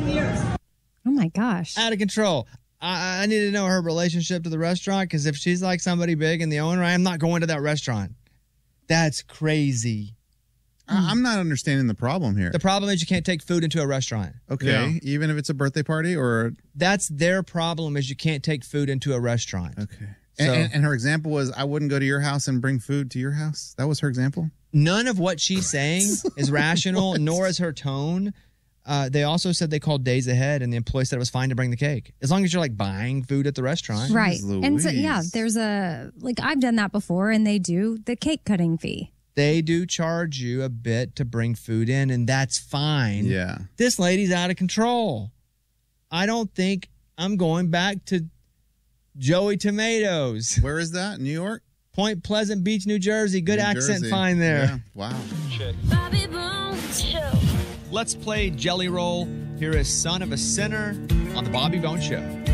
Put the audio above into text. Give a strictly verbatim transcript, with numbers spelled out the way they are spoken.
Oh, my gosh. Out of control. I, I need to know her relationship to the restaurant, because if she's like somebody big and the owner, I'm not going to that restaurant. That's crazy. I- I'm not understanding the problem here. The problem is you can't take food into a restaurant. Okay, Yeah. even if it's a birthday party or... That's their problem, is you can't take food into a restaurant. Okay. So- and, and, and her example was, I wouldn't go to your house and bring food to your house. That was her example? None of what she's saying is rational, nor is her tone. Uh, they also said they called days ahead, and the employee said it was fine to bring the cake. As long as you're like buying food at the restaurant. Right. Jeez And so, Louise. yeah, there's a, like, I've done that before, and they do the cake cutting fee. They do charge you a bit to bring food in, and that's fine. Yeah. This lady's out of control. I don't think I'm going back to Joey Tomatoes. Where is that? New York? Point Pleasant Beach, New Jersey. Good New accent Jersey. fine there. Yeah. Wow. Bobby Bones Show. Let's play Jelly Roll. Here is Son of a Sinner on the Bobby Bones Show.